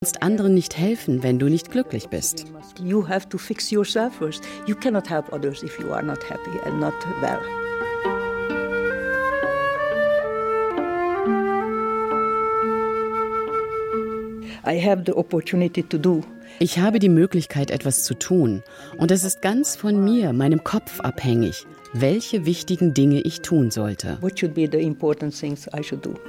kannst anderen nicht helfen, wenn du nicht glücklich bist. You have to fix yourself first. You cannot help others if you are not happy and not well. I have the opportunity to do. Ich habe die Möglichkeit, etwas zu tun. Und es ist ganz von mir, meinem Kopf abhängig, welche wichtigen Dinge ich tun sollte. What should be the important things I should do?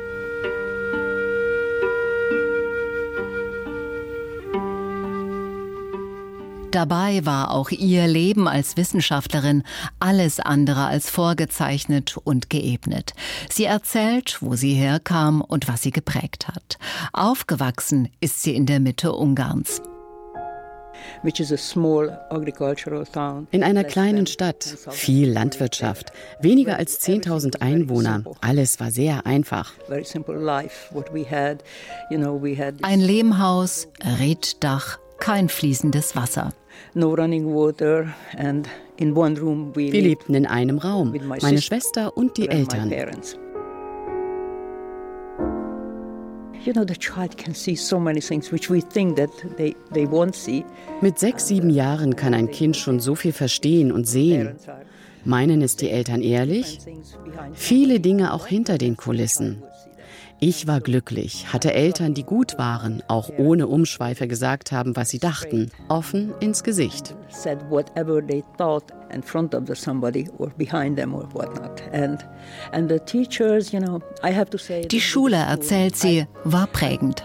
Dabei war auch ihr Leben als Wissenschaftlerin alles andere als vorgezeichnet und geebnet. Sie erzählt, wo sie herkam und was sie geprägt hat. Aufgewachsen ist sie in der Mitte Ungarns. In einer kleinen Stadt, viel Landwirtschaft, weniger als 10.000 Einwohner. Alles war sehr einfach. Ein Lehmhaus, Reetdach, kein fließendes Wasser. Wir lebten in einem Raum, meine Schwester und die Eltern. Mit 6, 7 Jahren kann ein Kind schon so viel verstehen und sehen. Meinen es die Eltern ehrlich? Viele Dinge auch hinter den Kulissen. Ich war glücklich, hatte Eltern, die gut waren, auch ohne Umschweife gesagt haben, was sie dachten, offen ins Gesicht. Die Schule, erzählt sie, war prägend.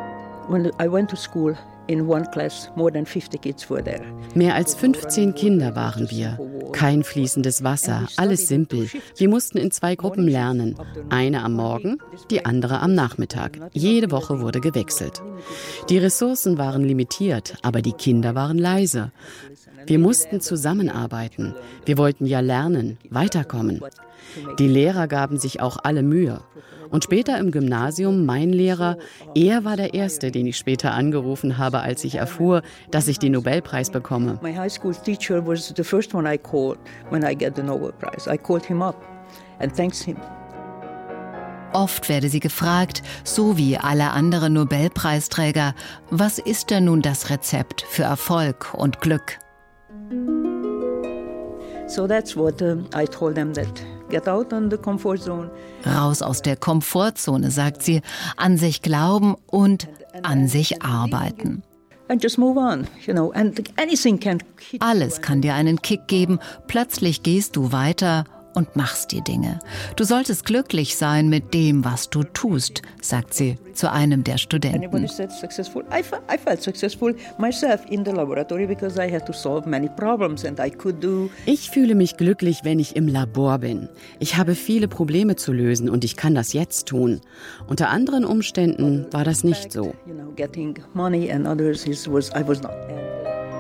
Mehr als 15 Kinder waren wir. Kein fließendes Wasser, alles simpel. Wir mussten in 2 Gruppen lernen. Eine am Morgen, die andere am Nachmittag. Jede Woche wurde gewechselt. Die Ressourcen waren limitiert, aber die Kinder waren leise. Wir mussten zusammenarbeiten. Wir wollten ja lernen, weiterkommen. Die Lehrer gaben sich auch alle Mühe. Und später im Gymnasium, mein Lehrer, er war der Erste, den ich später angerufen habe, als ich erfuhr, dass ich den Nobelpreis bekomme. My high school teacher was the first one I called when I get the Nobel Prize. I called him up and thanked him. Oft werde sie gefragt, so wie alle anderen Nobelpreisträger, was ist denn nun das Rezept für Erfolg und Glück? So that's what I told them, that get out on the comfort zone. Raus aus der Komfortzone, sagt sie, an sich glauben und an sich arbeiten. And just move on, and anything can. Alles kann dir einen Kick geben, plötzlich gehst du weiter und machst die Dinge. Du solltest glücklich sein mit dem, was du tust, sagt sie zu einem der Studenten. Ich fühle mich glücklich, wenn ich im Labor bin. Ich habe viele Probleme zu lösen und ich kann das jetzt tun. Unter anderen Umständen war das nicht so.